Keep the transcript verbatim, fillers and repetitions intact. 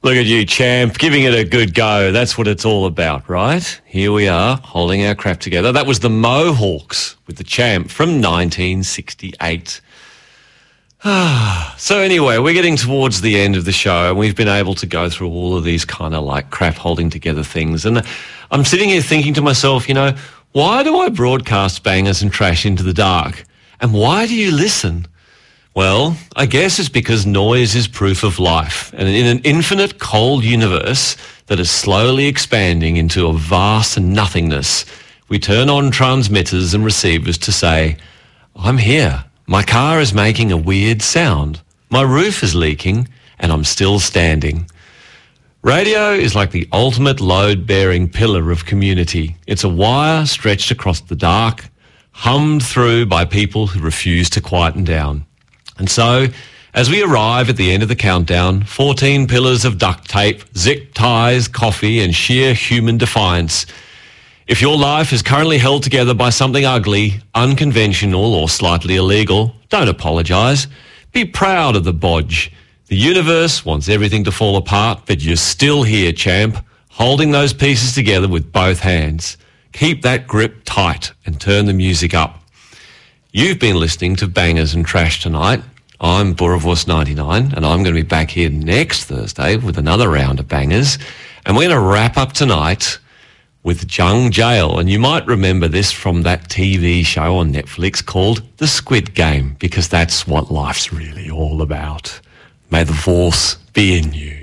Look at you, champ, giving it a good go. That's what it's all about, right? Here we are, holding our crap together. That was the Mohawks with the champ from nineteen sixty-eight. So anyway, we're getting towards the end of the show, and we've been able to go through all of these kind of like crap holding together things. And I'm sitting here thinking to myself, you know, why do I broadcast bangers and trash into the dark? And why do you listen? Well, I guess it's because noise is proof of life. And in an infinite cold universe that is slowly expanding into a vast nothingness, we turn on transmitters and receivers to say, I'm here. My car is making a weird sound. My roof is leaking, and I'm still standing. Radio is like the ultimate load-bearing pillar of community. It's a wire stretched across the dark, hummed through by people who refuse to quieten down. And so, as we arrive at the end of the countdown, fourteen pillars of duct tape, zip ties, coffee, and sheer human defiance. If your life is currently held together by something ugly, unconventional, or slightly illegal, don't apologise. Be proud of the bodge. The universe wants everything to fall apart, but you're still here, champ, holding those pieces together with both hands. Keep that grip tight and turn the music up. You've been listening to Bangers and Trash tonight. I'm Boerewors ninety-nine, and I'm going to be back here next Thursday with another round of bangers. And we're going to wrap up tonight with Jung Jail. And you might remember this from that T V show on Netflix called The Squid Game, because that's what life's really all about. May the force be in you.